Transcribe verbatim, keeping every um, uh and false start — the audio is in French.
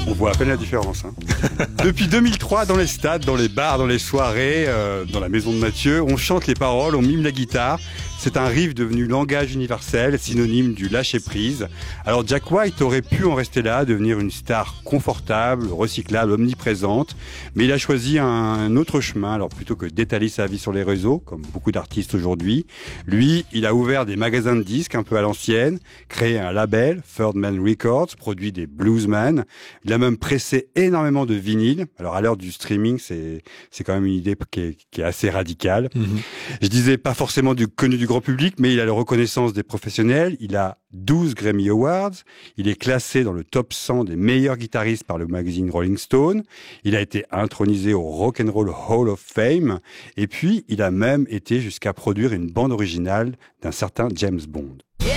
On voit à peine la différence. Hein. Depuis deux mille trois, dans les stades, dans les bars, dans les soirées, euh, dans la maison de Mathieu, on chante les paroles, on mime la guitare. C'est un riff devenu langage universel, synonyme du lâcher-prise. Alors Jack White aurait pu en rester là, devenir une star confortable, recyclable, omniprésente. Mais il a choisi un autre chemin. Alors plutôt que d'étaler sa vie sur les réseaux, comme beaucoup d'artistes aujourd'hui, lui, il a ouvert des magasins de disques un peu à l'ancienne, créé un label, Third Man Records, produit des bluesmen. Il a même pressé énormément de vinyles. Alors à l'heure du streaming, c'est c'est quand même une idée qui est, qui est assez radicale. Mmh. Je disais pas forcément du connu du grand public, mais il a la reconnaissance des professionnels. Il a douze Grammy Awards. Il est classé dans le top cent des meilleurs guitaristes par le magazine Rolling Stone. Il a été intronisé au Rock and Roll Hall of Fame. Et puis, il a même été jusqu'à produire une bande originale d'un certain James Bond. Yeah!